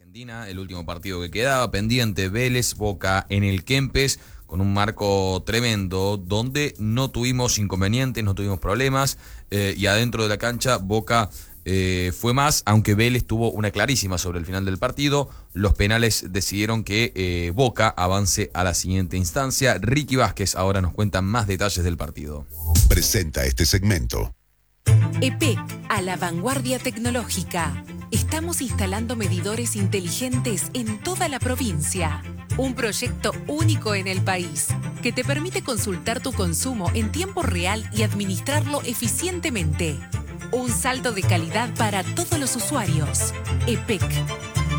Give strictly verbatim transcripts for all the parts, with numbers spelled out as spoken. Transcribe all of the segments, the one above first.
Argentina, el último partido que quedaba pendiente, Vélez, Boca en el Kempes, con un marco tremendo, donde no tuvimos inconvenientes, no tuvimos problemas, eh, y adentro de la cancha Boca eh, fue más, aunque Vélez tuvo una clarísima sobre el final del partido. Los penales decidieron que eh, Boca avance a la siguiente instancia. Ricky Vázquez ahora nos cuenta más detalles del partido. Presenta este segmento. E P E C, a la vanguardia tecnológica. Estamos instalando medidores inteligentes en toda la provincia. Un proyecto único en el país que te permite consultar tu consumo en tiempo real y administrarlo eficientemente. Un salto de calidad para todos los usuarios. E P E C.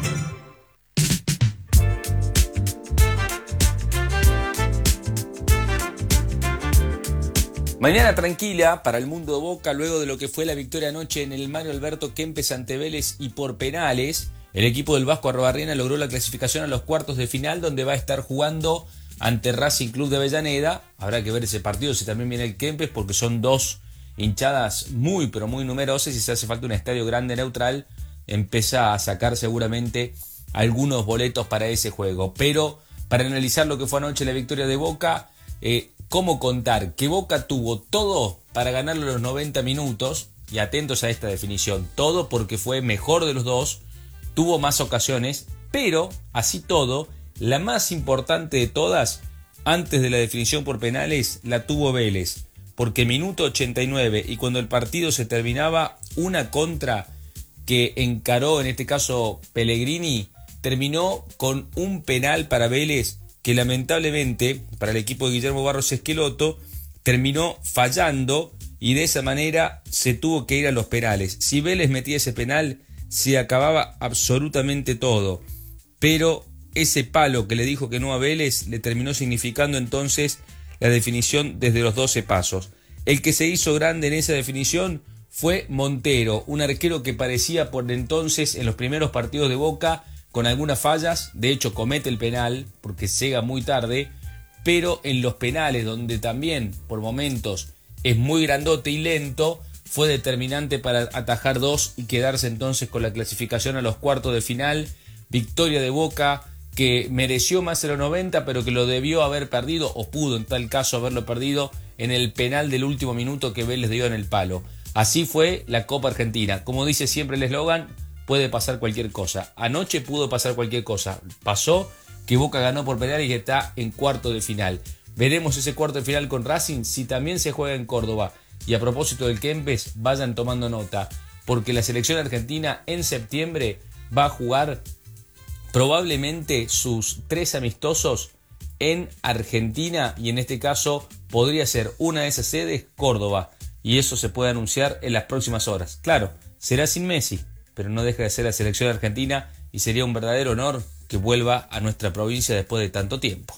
Mañana tranquila para el mundo de Boca luego de lo que fue la victoria anoche en el Mario Alberto Kempes ante Vélez, y por penales el equipo del Vasco Arrobarriena logró la clasificación a los cuartos de final, donde va a estar jugando ante Racing Club de Avellaneda. Habrá que ver ese partido si también viene el Kempes, porque son dos hinchadas muy pero muy numerosas y si hace falta un estadio grande neutral empieza a sacar seguramente algunos boletos para ese juego. Pero para analizar lo que fue anoche la victoria de Boca, eh, cómo contar que Boca tuvo todo para ganarlo los noventa minutos, y atentos a esta definición, todo porque fue mejor de los dos, tuvo más ocasiones, pero así todo, la más importante de todas, antes de la definición por penales, la tuvo Vélez, porque minuto ochenta y nueve, y cuando el partido se terminaba, una contra que encaró en este caso Pellegrini, terminó con un penal para Vélez que lamentablemente para el equipo de Guillermo Barros Esqueloto terminó fallando, y de esa manera se tuvo que ir a los penales. Si Vélez metía ese penal, se acababa absolutamente todo, pero ese palo que le dijo que no a Vélez le terminó significando entonces la definición desde los doce pasos. El que se hizo grande en esa definición fue Montero, un arquero que parecía por entonces en los primeros partidos de Boca con algunas fallas. De hecho comete el penal porque llega muy tarde, pero en los penales, donde también por momentos es muy grandote y lento, fue determinante para atajar dos y quedarse entonces con la clasificación a los cuartos de final. Victoria de Boca que mereció más en los noventa, pero que lo debió haber perdido, o pudo en tal caso haberlo perdido, en el penal del último minuto que Vélez dio en el palo. Así fue la Copa Argentina. Como dice siempre el eslogan, puede pasar cualquier cosa. Anoche pudo pasar cualquier cosa. Pasó que Boca ganó por penal y que está en cuarto de final. Veremos ese cuarto de final con Racing, si también se juega en Córdoba. Y a propósito del Kempes, vayan tomando nota, porque la selección argentina en septiembre va a jugar probablemente sus tres amistosos en Argentina, y en este caso podría ser una de esas sedes Córdoba, y eso se puede anunciar en las próximas horas. Claro, será sin Messi, pero no deja de ser la selección argentina, y sería un verdadero honor que vuelva a nuestra provincia después de tanto tiempo.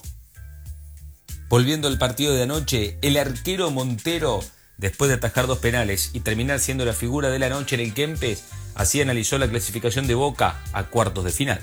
Volviendo al partido de anoche, el arquero Montero, después de atajar dos penales y terminar siendo la figura de la noche en el Kempes, así analizó la clasificación de Boca a cuartos de final.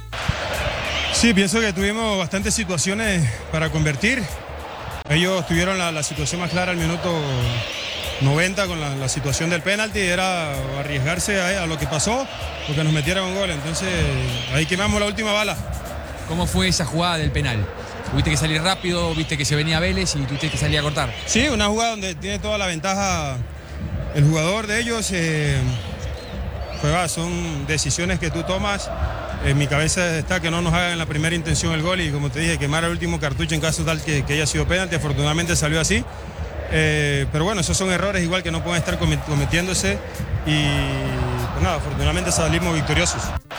Sí, pienso que tuvimos bastantes situaciones para convertir. Ellos tuvieron la, la situación más clara al minuto noventa con la, la situación del penalti, era arriesgarse a, a lo que pasó, porque nos metieron un gol. Entonces ahí quemamos la última bala. ¿Cómo fue esa jugada del penal? ¿Tuviste que salir rápido, viste que se venía Vélez y tuviste que salir a cortar? Sí, una jugada donde tiene toda la ventaja el jugador de ellos. Eh, pues va, son decisiones que tú tomas. En mi cabeza está que no nos hagan en la primera intención el gol, y como te dije, quemar el último cartucho en caso tal que, que haya sido penalti. Afortunadamente salió así. Eh, pero bueno, esos son errores igual que no pueden estar cometiéndose, y pues nada, afortunadamente salimos victoriosos.